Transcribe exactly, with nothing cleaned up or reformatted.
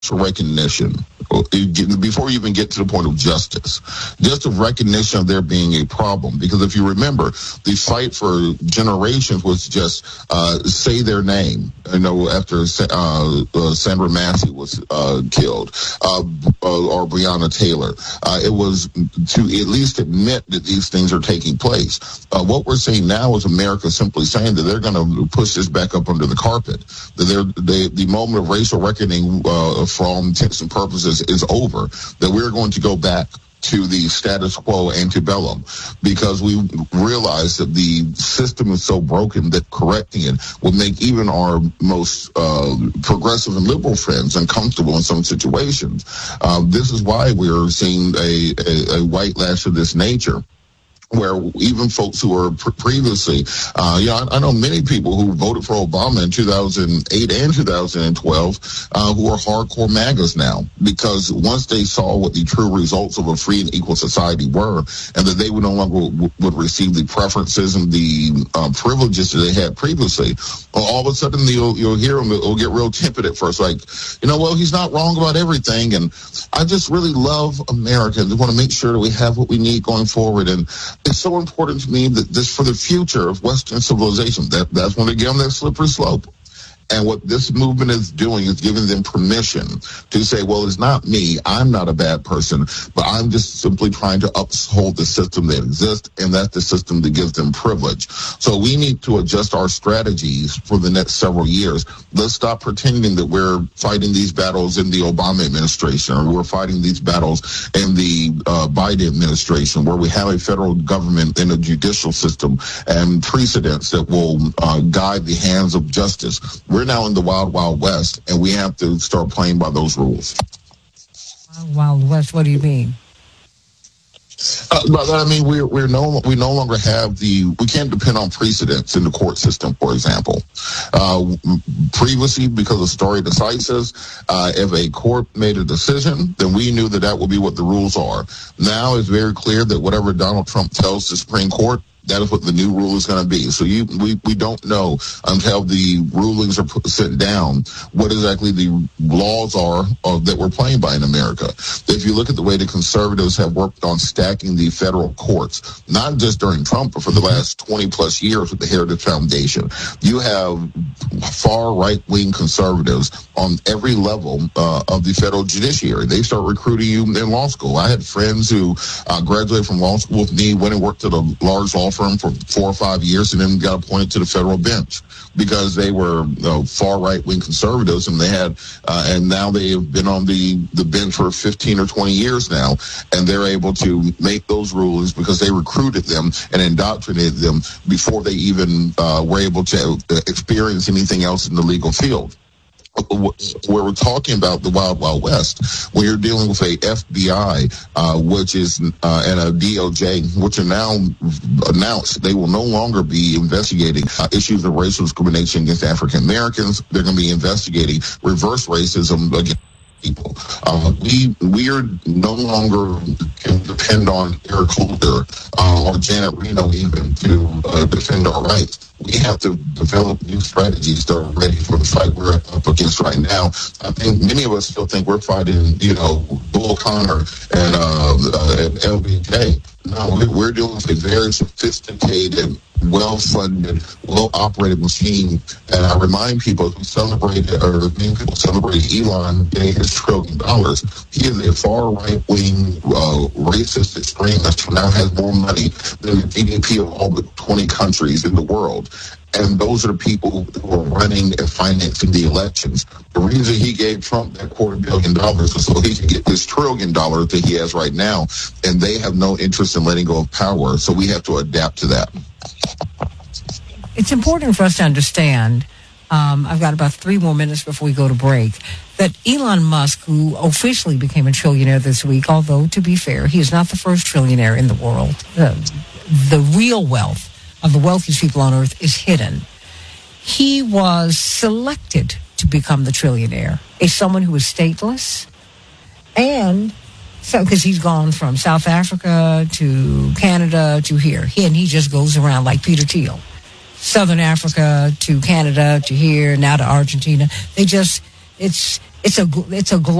recognition before you even get to the point of justice, just a recognition of there being a problem. Because if you remember, the fight for generations was just uh, say their name. You know, after uh, uh, Sandra Massey was uh, killed, uh, or Breonna Taylor, uh, it was to at least admit that these things are taking place. Uh, what we're seeing now is America simply saying that they're going to push this back up under the carpet. That they're, they, the moment of racial reckoning uh, for all intents and purposes is over, that we're going to go back to the status quo antebellum, because we realize that the system is so broken that correcting it will make even our most uh, progressive and liberal friends uncomfortable in some situations. Uh, this is why we're seeing a, a, a white lash of this nature, where even folks who were pre- previously, uh, you know, I, I know many people who voted for Obama in two thousand eight and two thousand twelve uh, who are hardcore MAGAs now, because once they saw what the true results of a free and equal society were, and that they would no longer w- would receive the preferences and the uh, privileges that they had previously, well, all of a sudden you'll, you'll hear them, it'll get real timid at first, like, you know, well, he's not wrong about everything, and I just really love America and want to make sure that we have what we need going forward. And it's so important to me that this, for the future of Western civilization, that that's when they get on that slippery slope. And what this movement is doing is giving them permission to say, well, it's not me. I'm not a bad person, but I'm just simply trying to uphold the system that exists, and that's the system that gives them privilege. So we need to adjust our strategies for the next several years. Let's stop pretending that we're fighting these battles in the Obama administration, or we're fighting these battles in the uh, Biden administration, where we have a federal government and a judicial system and precedents that will uh, guide the hands of justice. We're now in the wild, wild west, and we have to start playing by those rules. Wild, wild west, what do you mean? Uh, but I mean, we're we're no we no longer have the we can't depend on precedents in the court system. For example, uh, previously, because of stare decisis, uh, if a court made a decision, then we knew that that would be what the rules are. Now it's very clear that whatever Donald Trump tells the Supreme Court, that is what the new rule is going to be. So you, we, we don't know until the rulings are put, sent down what exactly the laws are uh, that we're playing by in America. If you look at the way the conservatives have worked on stacking the federal courts, not just during Trump, but for the last twenty plus years with the Heritage Foundation, you have far right-wing conservatives on every level uh, of the federal judiciary. They start recruiting you in law school. I had friends who uh, graduated from law school with me, went and worked at a large law firm for four or five years, and then got appointed to the federal bench because they were you know, far right-wing conservatives, and they had, uh, and now they have been on the, the bench for fifteen or twenty years now, and they're able to make those rulings because they recruited them and indoctrinated them before they even uh, were able to experience anything else in the legal field. Where we're talking about the Wild Wild West, when you're dealing with a F B I, uh, which is, uh, and a D O J, which are now announced they will no longer be investigating uh, issues of racial discrimination against African Americans. They're going to be investigating reverse racism against people. Uh, we we are no longer can depend on Eric Holder uh, or Janet Reno even to uh, defend our rights. We have to develop new strategies that are ready for the fight we're up against right now. I think many of us still think we're fighting, you know, Bull Connor and, uh, uh, and L B J. No, we're dealing with a very sophisticated, well-funded, well-operated machine. And I remind people, as we celebrated, or many people celebrated Elon getting his trillion dollars, he is a far-right-wing, uh, racist extremist who now has more money than the G D P of all but twenty countries in the world. And those are the people who are running and financing the elections. The reason he gave Trump that quarter billion dollars was so he could get this trillion dollars that he has right now. And they have no interest in letting go of power. So we have to adapt to that. It's important for us to understand, um, I've got about three more minutes before we go to break, that Elon Musk, who officially became a trillionaire this week, although, to be fair, he is not the first trillionaire in the world. Uh, the real wealth of the wealthiest people on earth is hidden. He was selected to become the trillionaire, as someone who is stateless, and so because he's gone from South Africa to Canada to here, he, and he just goes around like Peter Thiel, Southern Africa to Canada to here, now to Argentina. They just, it's it's a gl- it's a